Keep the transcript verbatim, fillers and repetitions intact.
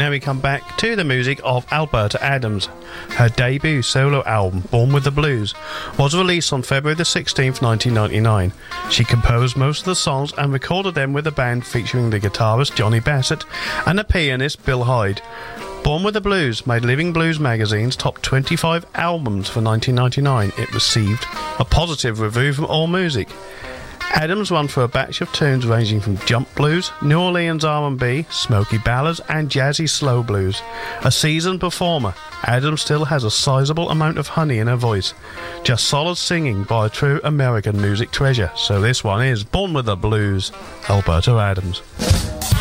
now we come back to the music of Alberta Adams. Her debut solo album, Born with the Blues, was released on February the sixteenth, nineteen ninety-nine. She composed most of the songs and recorded them with a band featuring the guitarist Johnny Bassett and the pianist Bill Hyde. Born with the Blues made Living Blues magazine's top twenty-five albums for nineteen ninety-nine. It received a positive review from AllMusic. Adams won for a batch of tunes ranging from jump blues, New Orleans R and B, smoky ballads and jazzy slow blues. A seasoned performer, Adams still has a sizable amount of honey in her voice. Just solid singing by a true American music treasure. So this one is Born with the Blues, Alberta Adams.